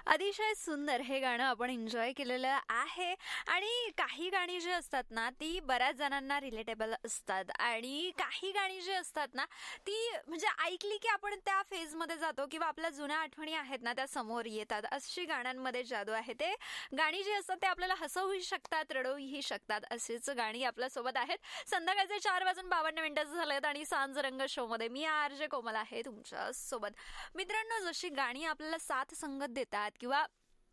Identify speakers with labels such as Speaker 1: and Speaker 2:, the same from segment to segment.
Speaker 1: अतिशय सुंदर हे गाणं आपण एन्जॉय केलेलं आहे. आणि काही गाणी जी असतात ना ती बऱ्याच जणांना रिलेटेबल असतात आणि काही गाणी जी असतात ना ती म्हणजे ऐकली की आपण त्या फेजमध्ये जातो किंवा आपल्या जुन्या आठवणी आहेत ना त्या समोर येतात. अशी गाण्यांमध्ये जादू आहे. ते गाणी जी असतात ते आपल्याला हसवूही शकतात, रडवूही शकतात. अशीच गाणी आपल्यासोबत आहेत. संध्याकाळचे 4:52 झालेत आणि सांज रंग शो मध्ये मी आरजे कोमल आहे तुमच्या सोबत. मित्रांनो, जशी गाणी आपल्याला साथ संगत देतात किंवा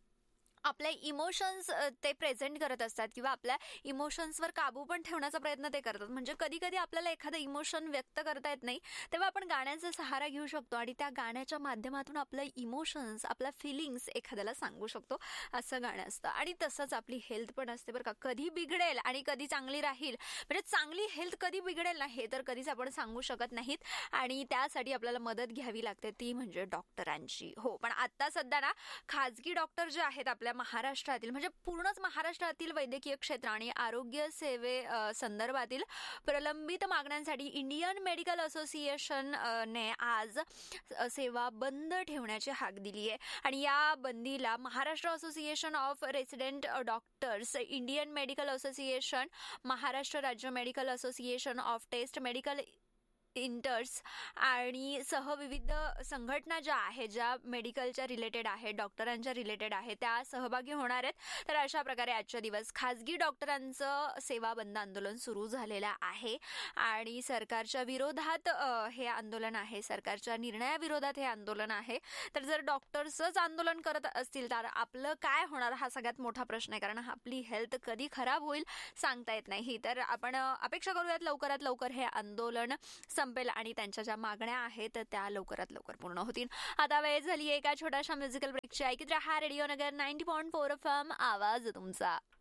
Speaker 1: आपले इमोशन्स ते प्रेझेंट करत असतात किंवा आपल्या इमोशन्सवर काबू पण ठेवण्याचा प्रयत्न ते करतात. म्हणजे कधी कधी आपल्याला एखादं इमोशन व्यक्त करता येत नाही, तेव्हा आपण गाण्याचा सहारा घेऊ शकतो आणि त्या गाण्याच्या माध्यमातून आपलं इमोशन्स, आपल्या फिलिंग्स एखाद्याला सांगू शकतो. असं गाणं असतं. आणि तसंच आपली हेल्थ पण असते बरं का. कधी बिघडेल आणि कधी चांगली राहील, म्हणजे चांगली हेल्थ कधी बिघडेल ना हे तर कधीच आपण सांगू शकत नाहीत. आणि त्यासाठी आपल्याला मदत घ्यावी लागते, ती म्हणजे डॉक्टरांची. हो, पण आता सध्या ना खाजगी डॉक्टर जे आहेत आपल्या महाराष्ट्रातील, म्हणजे पूर्णच महाराष्ट्रातील वैद्यकीय क्षेत्र आणि आरोग्य सेवे संदर्भातील प्रलंबित मागण्यांसाठी इंडियन मेडिकल असोसिएशन ने आज सेवा बंद ठेवण्याची हाक दिली आहे. आणि या बंदीला Maharashtra association of resident doctors, Indian medical association, Maharashtra राज्य medical association of taste medical इंटर्स आणि सह विविध संघटना ज्या आहेत, ज्या मेडिकलच्या रिलेटेड आहेत, डॉक्टरांच्या रिलेटेड आहेत, त्या सहभागी होणार आहेत. तर अशा प्रकारे आजच्या दिवस खाजगी डॉक्टरांचं सेवा बंद आंदोलन सुरू झालेलं आहे आणि सरकारच्या विरोधात हे आंदोलन आहे. सरकारच्या निर्णयाविरोधात हे आंदोलन आहे. तर जर डॉक्टर्सच आंदोलन करत असतील तर आपलं काय होणार हा सगळ्यात मोठा प्रश्न आहे. कारण आपली हेल्थ कधी खराब होईल सांगता येत नाही. तर आपण अपेक्षा करूयात लवकरात लवकर हे आंदोलन संपेल आणि त्यांच्या ज्या मागण्या आहेत त्या लवकरात लवकर पूर्ण होतील. आता वेळ झाली एका छोट्याशा म्युझिकल ब्रेकची. ऐकत रहा रेडिओ नगर 90.4 FM, आवाज तुमचा.